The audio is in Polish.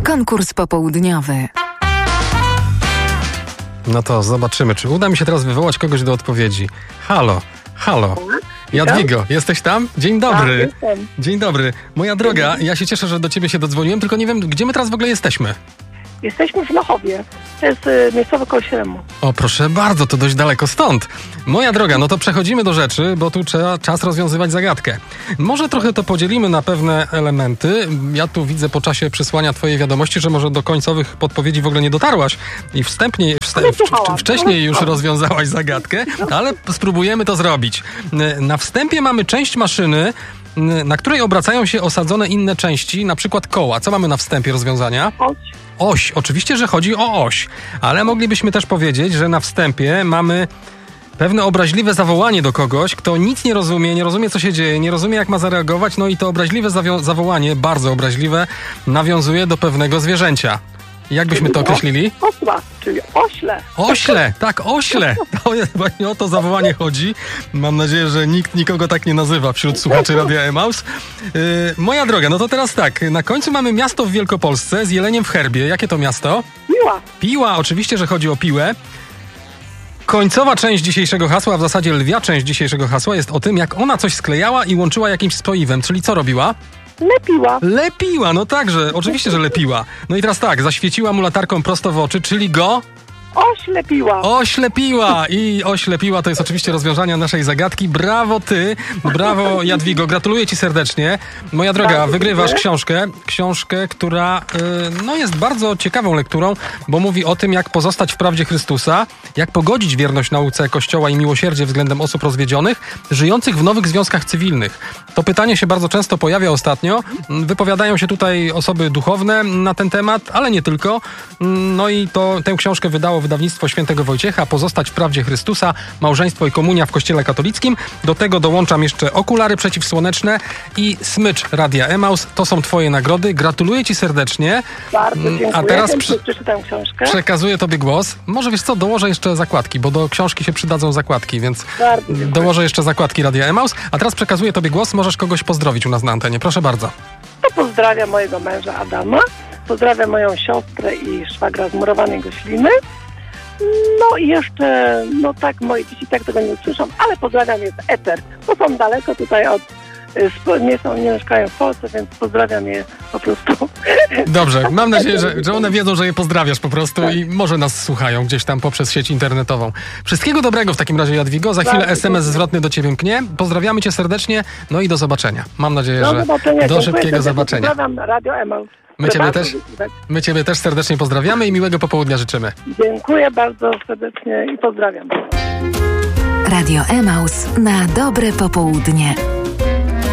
Konkurs popołudniowy. No to zobaczymy, czy uda mi się teraz wywołać kogoś do odpowiedzi. Halo. Jadwigo, jesteś tam? Dzień dobry. Tak, jestem. Dzień dobry. Moja droga, ja się cieszę, że do ciebie się dodzwoniłem, tylko nie wiem, gdzie my teraz w ogóle jesteśmy. Jesteśmy w Lochowie. To jest miejscowe koło Śremu. O, proszę bardzo, to dość daleko stąd. Moja droga, no to przechodzimy do rzeczy, bo tu trzeba czas rozwiązywać zagadkę. Może trochę to podzielimy na pewne elementy. Ja tu widzę po czasie przysłania twojej wiadomości, że może do końcowych podpowiedzi w ogóle nie dotarłaś i wcześniej już rozwiązałaś zagadkę, ale spróbujemy to zrobić. Na wstępie mamy część maszyny, na której obracają się osadzone inne części, na przykład koła. Co mamy na wstępie rozwiązania? Oś. Oczywiście, że chodzi o oś, ale moglibyśmy też powiedzieć, że na wstępie mamy pewne obraźliwe zawołanie do kogoś, kto nic nie rozumie, co się dzieje, nie rozumie, jak ma zareagować, no i to obraźliwe zawołanie, bardzo obraźliwe, nawiązuje do pewnego zwierzęcia. Jak byśmy to określili? Osła, czyli ośle. Ośle, tak, ośle. To jest właśnie o to zawołanie chodzi. Mam nadzieję, że nikt nikogo tak nie nazywa wśród słuchaczy Radia Emaus. Moja droga, no to teraz tak. Na końcu mamy miasto w Wielkopolsce z jeleniem w herbie. Jakie to miasto? Piła, oczywiście, że chodzi o Piłę. Końcowa część dzisiejszego hasła, a w zasadzie lwia część dzisiejszego hasła jest o tym, jak ona coś sklejała i łączyła jakimś spoiwem. Czyli co robiła? Lepiła, no także, oczywiście, że lepiła. No i teraz tak, zaświeciła mu latarką prosto w oczy, czyli go... Oślepiła to jest oczywiście rozwiązanie naszej zagadki. Brawo ty, brawo Jadwigo, gratuluję ci serdecznie. Moja droga, wygrywasz książkę, która jest bardzo ciekawą lekturą, bo mówi o tym, jak pozostać w prawdzie Chrystusa, jak pogodzić wierność nauce Kościoła i miłosierdzie względem osób rozwiedzionych, żyjących w nowych związkach cywilnych. To pytanie się bardzo często pojawia ostatnio. Wypowiadają się tutaj osoby duchowne na ten temat, ale nie tylko. No i tę książkę wydało wydawnictwo Świętego Wojciecha, Pozostać w prawdzie Chrystusa, małżeństwo i komunia w Kościele katolickim. Do tego dołączam jeszcze okulary przeciwsłoneczne i smycz Radia Emaus. To są twoje nagrody. Gratuluję ci serdecznie. Bardzo dziękuję. A teraz przeczytam książkę. Przekazuję tobie głos. Może wiesz co, dołożę jeszcze zakładki, bo do książki się przydadzą zakładki, więc dołożę jeszcze zakładki Radia Emaus. A teraz przekazuję tobie głos. Możesz kogoś pozdrowić u nas na antenie. Proszę bardzo. To pozdrawiam mojego męża Adama. Pozdrawiam moją siostrę i szwagra z Murowanej Gośliny. No i jeszcze, moje dzieci tak tego nie usłyszą, ale pozdrawiam je z eter, bo są daleko tutaj nie mieszkają w Polsce, więc pozdrawiam je po prostu. Dobrze, mam nadzieję, że one wiedzą, że je pozdrawiasz po prostu i może nas słuchają gdzieś tam poprzez sieć internetową. Wszystkiego dobrego w takim razie, Jadwigo. Za chwilę SMS zwrotny do ciebie mknie. Pozdrawiamy cię serdecznie, no i do zobaczenia. Mam nadzieję, że do szybkiego zobaczenia. Pozdrawiam Radio Emaus. My ciebie też serdecznie pozdrawiamy i miłego popołudnia życzymy. Dziękuję bardzo serdecznie i pozdrawiam. Radio Emaus na dobre popołudnie.